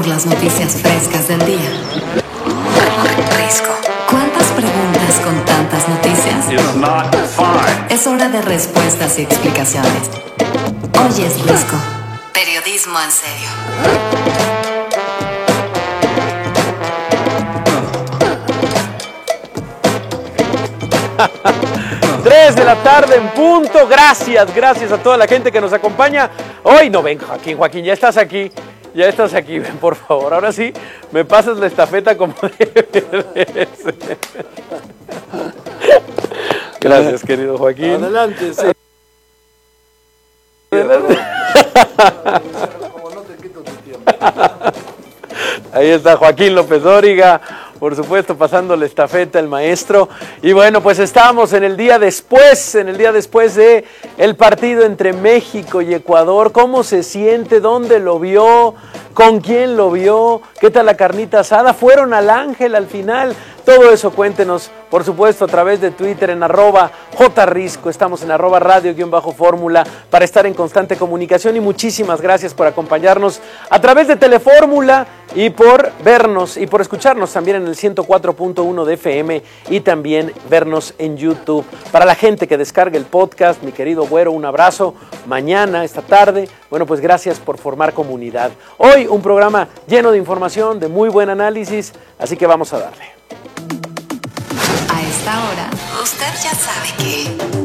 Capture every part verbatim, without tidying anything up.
Las noticias frescas del día. Risco. ¿Cuántas preguntas con tantas noticias? Es hora de respuestas y explicaciones. Hoy es Risco. Periodismo en serio. Tres de la tarde en punto. Gracias, gracias a toda la gente que nos acompaña. Hoy no ven, Joaquín, Joaquín, ya estás aquí. Ya estás aquí, ven, por favor. Ahora sí, me pasas la estafeta como debe ser. Gracias, querido Joaquín. Adelante, sí. Adelante. Como no te quito tu tiempo. Ahí está Joaquín López Dóriga, por supuesto, pasando la estafeta el maestro. Y bueno, pues estamos en el día después, en el día después de el partido entre México y Ecuador. ¿Cómo se siente? ¿Dónde lo vio? ¿Con quién lo vio? ¿Qué tal la carnita asada? ¿Fueron al Ángel al final? Todo eso cuéntenos, por supuesto, a través de Twitter en arroba jrisco. Estamos en arroba radio-fórmula para estar en constante comunicación. Y muchísimas gracias por acompañarnos a través de Telefórmula y por vernos y por escucharnos también en el ciento cuatro punto uno de F M y también vernos en YouTube. Para la gente que descargue el podcast, mi querido Güero, un abrazo. Mañana, esta tarde, bueno, pues gracias por formar comunidad. Hoy un programa lleno de información, de muy buen análisis, así que vamos a darle. A esta hora, usted ya sabe que...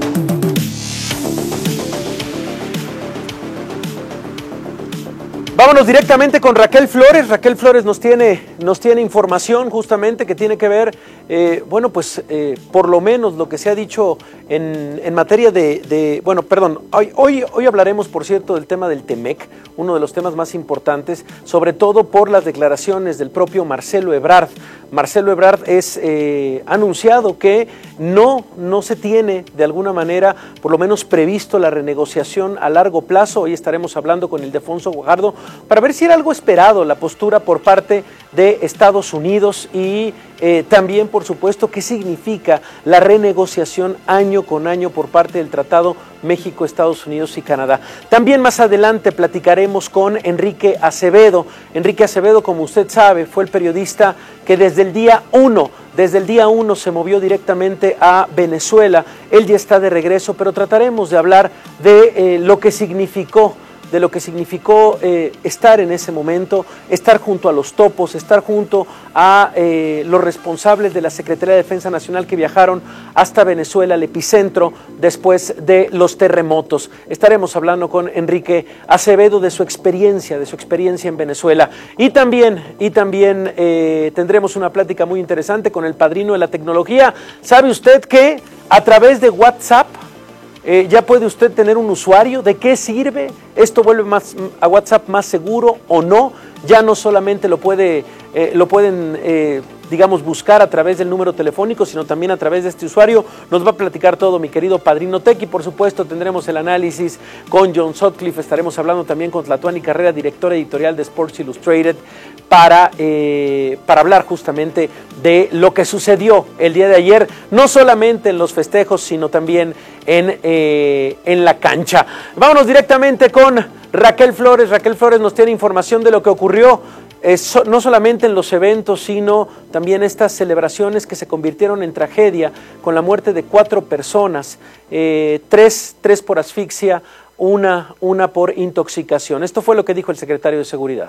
Vámonos directamente con Raquel Flores. Raquel Flores nos tiene, nos tiene información justamente que tiene que ver, eh, bueno, pues eh, por lo menos lo que se ha dicho en, en materia de, de, bueno, perdón, hoy, hoy, hoy hablaremos, por cierto, del tema del Temec, uno de los temas más importantes, sobre todo por las declaraciones del propio Marcelo Ebrard. Marcelo Ebrard es eh, anunciado que no, no se tiene de alguna manera, por lo menos previsto la renegociación a largo plazo. Hoy estaremos hablando con Ildefonso Guajardo para ver si era algo esperado la postura por parte de Estados Unidos y eh, también, por supuesto, qué significa la renegociación año con año por parte del Tratado México, Estados Unidos y Canadá. También más adelante platicaremos con Enrique Acevedo. Enrique Acevedo, como usted sabe, fue el periodista que desde el día uno, desde el día uno se movió directamente a Venezuela. Él ya está de regreso, pero trataremos de hablar de eh, lo que significó de lo que significó eh, estar en ese momento, estar junto a los topos, estar junto a eh, los responsables de la Secretaría de Defensa Nacional que viajaron hasta Venezuela, el epicentro, después de los terremotos. Estaremos hablando con Enrique Acevedo de su experiencia, de su experiencia en Venezuela. Y también, y también eh, tendremos una plática muy interesante con el padrino de la tecnología. ¿Sabe usted que a través de WhatsApp, Eh, ya puede usted tener un usuario? ¿De qué sirve? ¿Esto vuelve más, a WhatsApp más seguro o no? Ya no solamente lo, puede, eh, lo pueden, eh, digamos, buscar a través del número telefónico, sino también a través de este usuario. Nos va a platicar todo mi querido Padrino Tech y, por supuesto, tendremos el análisis con John Sutcliffe. Estaremos hablando también con Tlatuani Carrera, directora editorial de Sports Illustrated, para, eh, para hablar justamente de lo que sucedió el día de ayer, no solamente en los festejos, sino también en, eh, en la cancha. Vámonos directamente con Raquel Flores. Raquel Flores nos tiene información de lo que ocurrió, eh, so, no solamente en los eventos, sino también estas celebraciones que se convirtieron en tragedia, con la muerte de cuatro personas, eh, tres, tres por asfixia, una, una por intoxicación. Esto fue lo que dijo el secretario de Seguridad.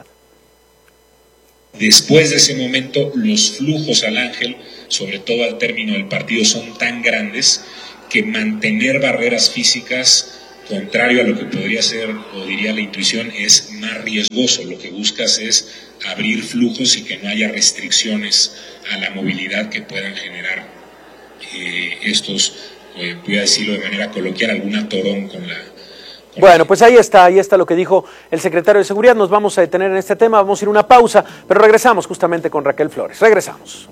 Después de ese momento, los flujos al Ángel, sobre todo al término del partido, son tan grandes que mantener barreras físicas, contrario a lo que podría ser o diría la intuición, es más riesgoso. Lo que buscas es abrir flujos y que no haya restricciones a la movilidad que puedan generar eh, estos, eh, voy a decirlo de manera coloquial, algún atorón con la... Bueno, pues ahí está, ahí está lo que dijo el secretario de Seguridad. Nos vamos a detener en este tema, vamos a ir a una pausa, pero regresamos justamente con Raquel Flores. Regresamos.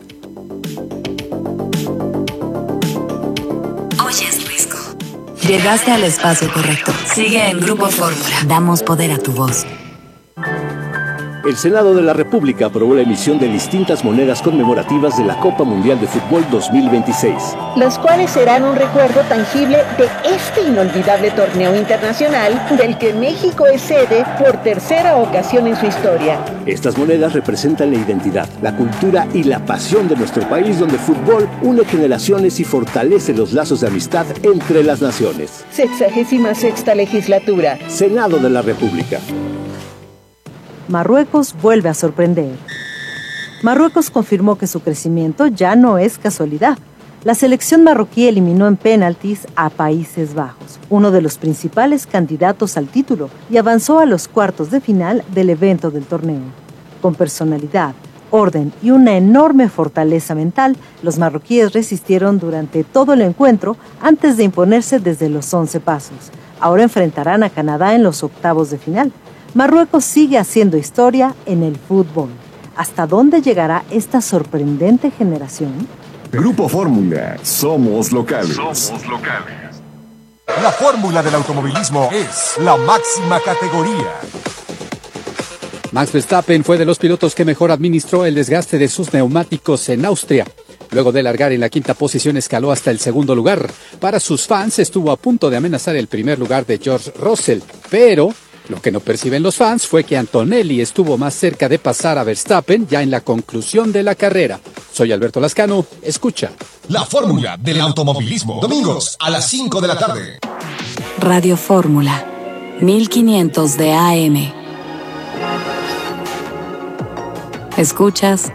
Hoy es Risco. Llegaste al espacio correcto. Sigue en Grupo Fórmula. Damos poder a tu voz. El Senado de la República aprobó la emisión de distintas monedas conmemorativas de la Copa Mundial de Fútbol dos mil veintiséis. Las cuales serán un recuerdo tangible de este inolvidable torneo internacional del que México es sede por tercera ocasión en su historia. Estas monedas representan la identidad, la cultura y la pasión de nuestro país, donde el fútbol une generaciones y fortalece los lazos de amistad entre las naciones. Sexagésima sexta legislatura. Senado de la República. Marruecos vuelve a sorprender. Marruecos confirmó que su crecimiento ya no es casualidad. La selección marroquí eliminó en penaltis a Países Bajos, uno de los principales candidatos al título, y avanzó a los cuartos de final del evento del torneo. Con personalidad, orden y una enorme fortaleza mental, los marroquíes resistieron durante todo el encuentro antes de imponerse desde los once pasos. Ahora enfrentarán a Canadá en los octavos de final. Marruecos sigue haciendo historia en el fútbol. ¿Hasta dónde llegará esta sorprendente generación? Grupo Fórmula. Somos locales. Somos locales. La fórmula del automovilismo es la máxima categoría. Max Verstappen fue de los pilotos que mejor administró el desgaste de sus neumáticos en Austria. Luego de largar en la quinta posición, escaló hasta el segundo lugar. Para sus fans, estuvo a punto de amenazar el primer lugar de George Russell, pero lo que no perciben los fans fue que Antonelli estuvo más cerca de pasar a Verstappen ya en la conclusión de la carrera. Soy Alberto Lascano, escucha. La fórmula del automovilismo, domingos a las cinco de la tarde. Radio Fórmula, mil quinientos de A M. Escuchas.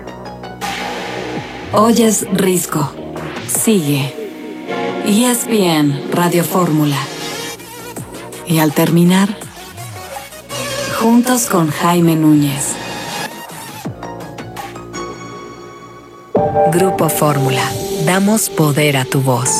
Oyes Risco. Sigue. E S P N Radio Fórmula. Y al terminar, juntos con Jaime Núñez. Grupo Fórmula. Damos poder a tu voz.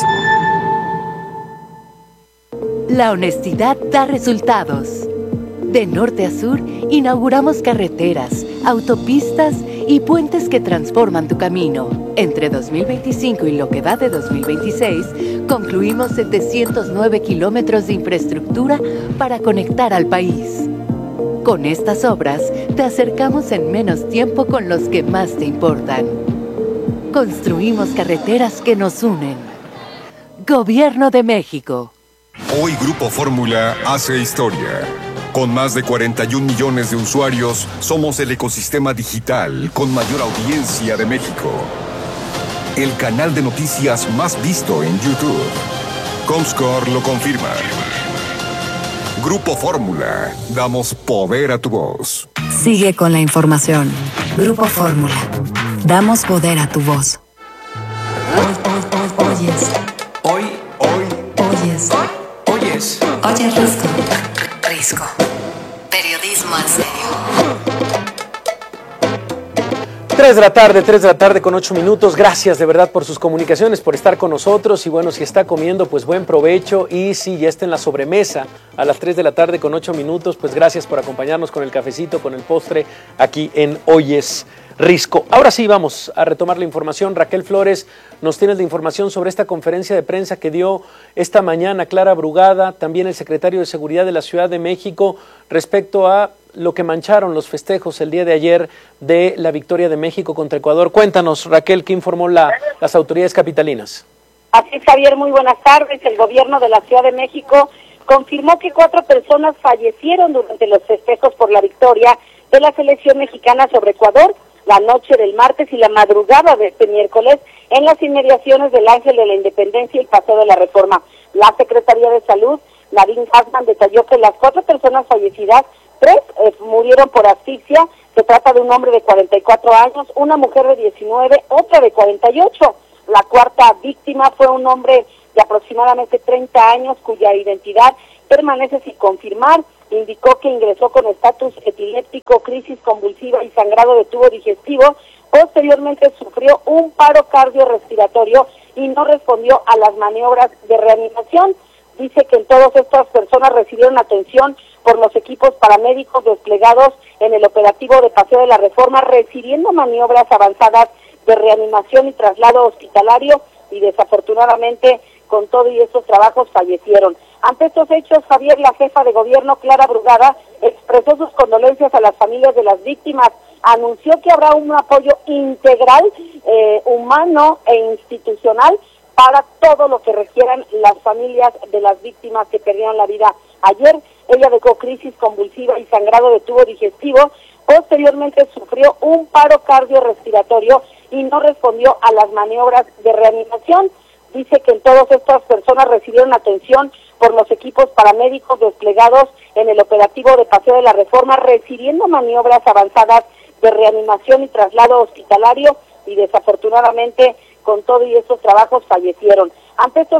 La honestidad da resultados. De norte a sur, inauguramos carreteras, autopistas y puentes que transforman tu camino. Entre dos mil veinticinco y lo que va de dos mil veintiséis, concluimos setecientos nueve kilómetros de infraestructura para conectar al país. Con estas obras, te acercamos en menos tiempo con los que más te importan. Construimos carreteras que nos unen. Gobierno de México. Hoy Grupo Fórmula hace historia. Con más de cuarenta y un millones de usuarios, somos el ecosistema digital con mayor audiencia de México. El canal de noticias más visto en YouTube. Comscore lo confirma. Grupo Fórmula. Damos poder a tu voz. Sigue con la información. Grupo Fórmula. Damos poder a tu voz. Hoy, hoy, hoy, oyes. Hoy, hoy. Oyes. Oyes. Oyes Risco. Risco. Periodismo en serio. tres de la tarde, tres de la tarde con ocho minutos. Gracias de verdad por sus comunicaciones, por estar con nosotros. Y bueno, si está comiendo, pues buen provecho. Y si ya está en la sobremesa a las tres de la tarde con ocho minutos, pues gracias por acompañarnos con el cafecito, con el postre aquí en Oyes Risco. Ahora sí, vamos a retomar la información. Raquel Flores, nos tienes la información sobre esta conferencia de prensa que dio esta mañana Clara Brugada, también el secretario de Seguridad de la Ciudad de México, respecto a lo que mancharon los festejos el día de ayer de la victoria de México contra Ecuador. Cuéntanos, Raquel, ¿qué informó la, las autoridades capitalinas? Así es, Javier, muy buenas tardes. El gobierno de la Ciudad de México confirmó que cuatro personas fallecieron durante los festejos por la victoria de la selección mexicana sobre Ecuador la noche del martes y la madrugada de este miércoles en las inmediaciones del Ángel de la Independencia y el Paseo de la Reforma. La Secretaría de Salud, Nadine Hassman, detalló que las cuatro personas fallecidas, tres eh, murieron por asfixia. Se trata de un hombre de cuarenta y cuatro años, una mujer de diecinueve, otra de cuarenta y ocho. La cuarta víctima fue un hombre de aproximadamente treinta años cuya identidad permanece sin confirmar. Indicó que ingresó con estatus epiléptico, crisis convulsiva y sangrado de tubo digestivo. Posteriormente sufrió un paro cardiorrespiratorio y no respondió a las maniobras de reanimación. Dice que en todas estas personas recibieron atención por los equipos paramédicos desplegados en el operativo de Paseo de la Reforma, recibiendo maniobras avanzadas de reanimación y traslado hospitalario, y desafortunadamente con todo y estos trabajos fallecieron. Ante estos hechos, Javier, la jefa de gobierno, Clara Brugada, expresó sus condolencias a las familias de las víctimas. Anunció que habrá un apoyo integral, eh, humano e institucional para todo lo que requieran las familias de las víctimas que perdieron la vida ayer. Ella dejó crisis convulsiva y sangrado de tubo digestivo. Posteriormente sufrió un paro cardiorrespiratorio y no respondió a las maniobras de reanimación. Dice que todas estas personas recibieron atención por los equipos paramédicos desplegados en el operativo de Paseo de la Reforma, recibiendo maniobras avanzadas de reanimación y traslado hospitalario, y desafortunadamente con todo y estos trabajos fallecieron. Ante estos